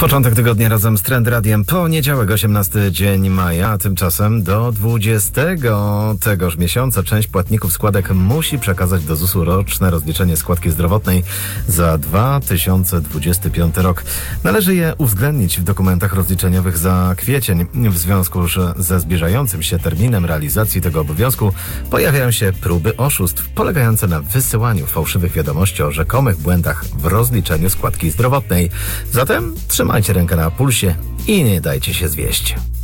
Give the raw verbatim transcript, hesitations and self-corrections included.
Początek tygodnia razem z Trend Radiem. Poniedziałek, osiemnasty dzień maja, a tymczasem do dwudziestego tegoż miesiąca część płatników składek musi przekazać do zusu roczne rozliczenie składki zdrowotnej za dwa tysiące dwudziesty piąty rok. Należy je uwzględnić w dokumentach rozliczeniowych za kwiecień. W związku ze zbliżającym się terminem realizacji tego obowiązku pojawiają się próby oszustw polegające na wysyłaniu fałszywych wiadomości o rzekomych błędach w rozliczeniu składki zdrowotnej. Zatem trzymajcie rękę na pulsie i nie dajcie się zwieść.